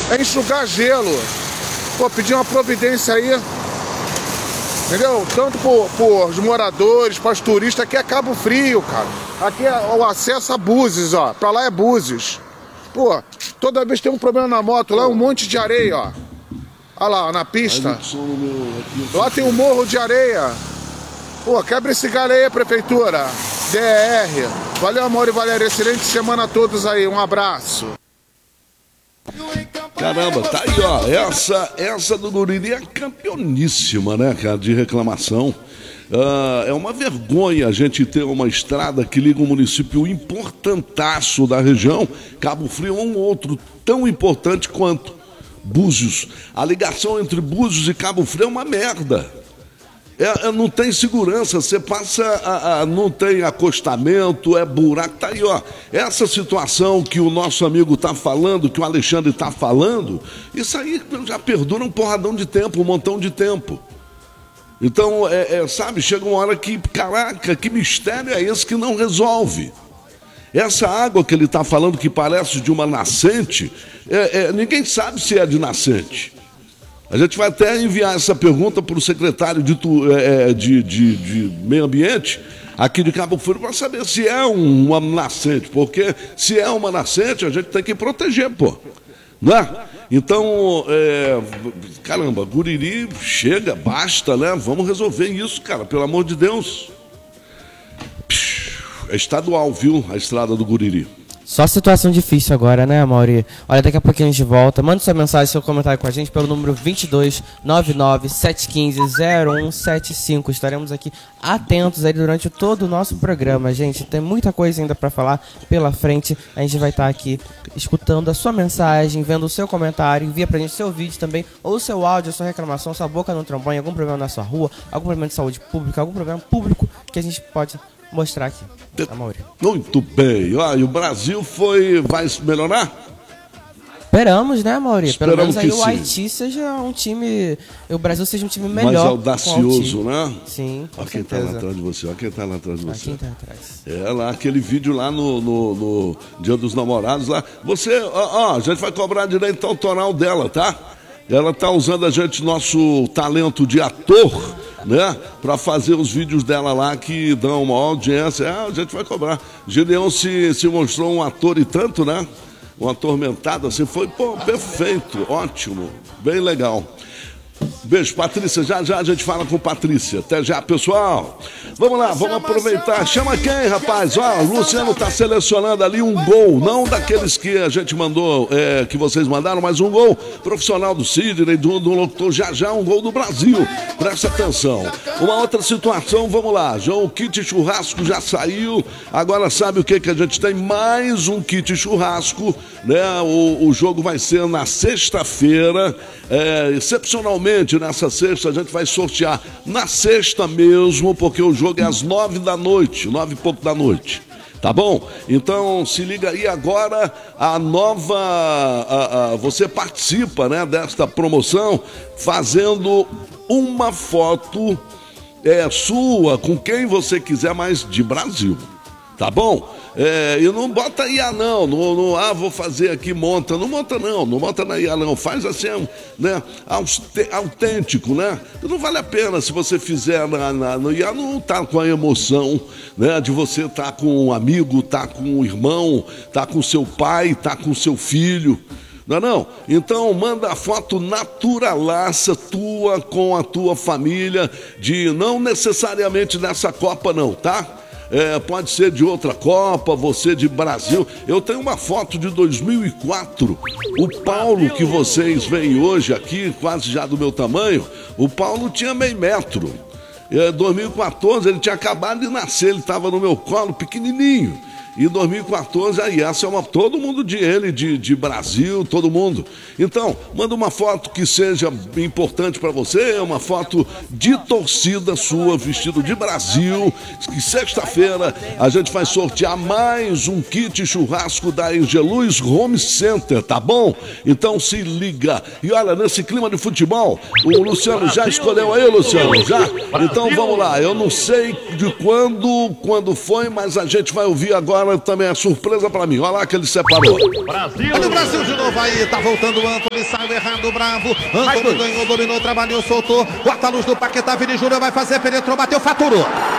é enxugar gelo. Pô, pedir uma providência aí, entendeu? Tanto por os moradores, para os turistas. Aqui é Cabo Frio, cara. Aqui é o acesso a Búzios, ó. Pra lá é Búzios. Pô, toda vez tem um problema na moto, lá é um monte de areia, ó. Olha lá, ó, na pista. Lá tem um morro de areia. Pô, quebra esse galho aí, prefeitura. DR. Valeu, amor e Valéria. Excelente semana a todos aí. Um abraço. Caramba, tá aí, ó. Essa do Guriri é campeoníssima, né, cara, de reclamação. É uma vergonha a gente ter uma estrada que liga um município importantaço da região, Cabo Frio, um outro tão importante quanto Búzios. A ligação entre Búzios e Cabo Frio é uma merda. Não tem segurança, você passa, não tem acostamento, é buraco, tá aí, ó. Essa situação que o nosso amigo tá falando, que o Alexandre tá falando, isso aí já perdura um porradão de tempo, um montão de tempo. Então, sabe, chega uma hora que, caraca, que mistério é esse que não resolve? Essa água que ele tá falando que parece de uma nascente, ninguém sabe se é de nascente. A gente vai até enviar essa pergunta para o secretário de Meio Ambiente aqui de Cabo Frio para saber se é uma nascente, porque se é uma nascente a gente tem que proteger, pô, né? Então, caramba, Guriri, chega, basta, né? Vamos resolver isso, cara, pelo amor de Deus. É estadual, viu, a estrada do Guriri. Só situação difícil agora, né, Mauri? Olha, daqui a pouquinho a gente volta. Manda sua mensagem, seu comentário com a gente pelo número 2299-715-0175. Estaremos aqui atentos aí durante todo o nosso programa, gente. Tem muita coisa ainda para falar pela frente. A gente vai estar aqui escutando a sua mensagem, vendo o seu comentário. Envia pra gente seu vídeo também, ou seu áudio, a sua reclamação, sua boca no trombone, algum problema na sua rua, algum problema de saúde pública, algum problema público que a gente pode mostrar aqui. Muito bem. Olha, o Brasil vai melhorar? Esperamos, né, Mauri? Pelo menos aí sim. O Haiti seja um time... O Brasil seja um time melhor. Mais audacioso, né? Sim, com olha quem certeza. tá lá atrás de você, olha quem tá lá atrás de você. Quem tá atrás. Lá, aquele vídeo lá no Dia dos Namorados lá. Você, a gente vai cobrar direito autoral dela, tá? Ela tá usando nosso talento de ator, né, para fazer os vídeos dela lá que dão uma audiência. A gente vai cobrar. Gideon se mostrou um ator e tanto, né? Um atormentado assim, foi, pô, perfeito, ótimo, bem legal. Beijo, Patrícia, já a gente fala com Patrícia. Até já, pessoal. Vamos lá, vamos aproveitar. Chama quem, rapaz? Ó, o Luciano tá selecionando ali um gol, não daqueles que a gente mandou, que vocês mandaram, mas um gol profissional do Sidney, do locutor, já um gol do Brasil. Presta atenção. Uma outra situação, vamos lá. O kit churrasco já saiu. Agora sabe o que a gente tem? Mais um kit churrasco, né? O jogo vai ser na sexta-feira, excepcionalmente. Nessa sexta a gente vai sortear na sexta mesmo, porque o jogo é às 9 da noite, 9 e pouco da noite, tá bom? Então se liga aí agora, você participa, né, desta promoção fazendo uma foto sua com quem você quiser, mais de Brasil, tá bom? E não bota IA não, vou fazer aqui, não monta na IA não, faz assim, né, autêntico, né, não vale a pena se você fizer no IA, não tá com a emoção, né, de você tá com um amigo, tá com um irmão, tá com seu pai, tá com seu filho, não? Então manda a foto naturalaça tua com a tua família, não necessariamente nessa Copa não, tá? Pode ser de outra Copa, você de Brasil. Eu tenho uma foto de 2004. O Paulo que vocês veem hoje aqui, quase já do meu tamanho, o Paulo tinha meio metro. Em 2014 ele tinha acabado de nascer, ele estava no meu colo, pequenininho. E 2014, aí essa é todo mundo de Brasil, todo mundo. Então, manda uma foto que seja importante para você, uma foto de torcida sua, vestido de Brasil, que sexta-feira a gente vai sortear mais um kit churrasco da Angelus Home Center, tá bom? Então se liga. E olha, nesse clima de futebol, o Luciano já escolheu aí, Luciano? Já? Então vamos lá, eu não sei de quando foi, mas a gente vai ouvir agora bola também é surpresa pra mim. Olha lá que ele separou. Brasil! Olha o Brasil de novo aí, tá voltando o Antony, saiu errado, bravo. Antony ganhou, dominou, trabalhou, soltou. Bota a luz do Paquetá, Vini Júnior vai fazer, penetrou, bateu, faturou.